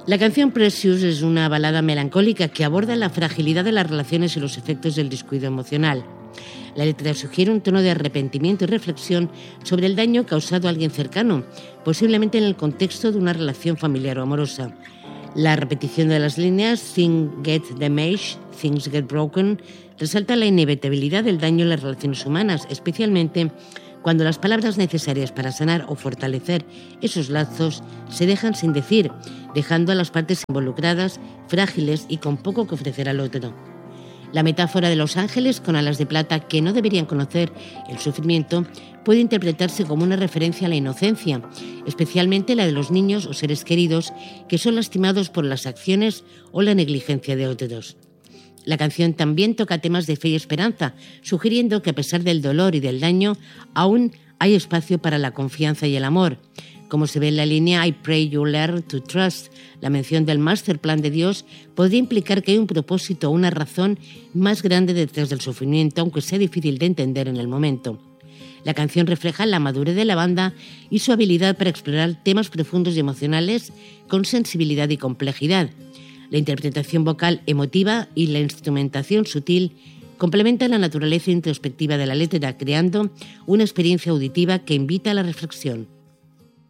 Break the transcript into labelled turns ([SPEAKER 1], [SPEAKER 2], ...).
[SPEAKER 1] La canción Precious es una balada melancólica que aborda la fragilidad de las relaciones y los efectos del descuido emocional. La letra sugiere un tono de arrepentimiento y reflexión sobre el daño causado a alguien cercano, posiblemente en el contexto de una relación familiar o amorosa. La repetición de las líneas "Things get damaged, things get broken" resalta la inevitabilidad del daño en las relaciones humanas, especialmente cuando las palabras necesarias para sanar o fortalecer esos lazos se dejan sin decir, dejando a las partes involucradas frágiles y con poco que ofrecer al otro. La metáfora de los ángeles con alas de plata que no deberían conocer el sufrimiento puede interpretarse como una referencia a la inocencia, especialmente la de los niños o seres queridos que son lastimados por las acciones o la negligencia de otros. La canción también toca temas de fe y esperanza, sugiriendo que a pesar del dolor y del daño, aún hay espacio para la confianza y el amor. Como se ve en la línea "I pray you learn to trust", la mención del master plan de Dios podría implicar que hay un propósito o una razón más grande detrás del sufrimiento, aunque sea difícil de entender en el momento. La canción refleja la madurez de la banda y su habilidad para explorar temas profundos y emocionales con sensibilidad y complejidad. La interpretación vocal emotiva y la instrumentación sutil complementan la naturaleza introspectiva de la letra, creando una experiencia auditiva que invita a la reflexión.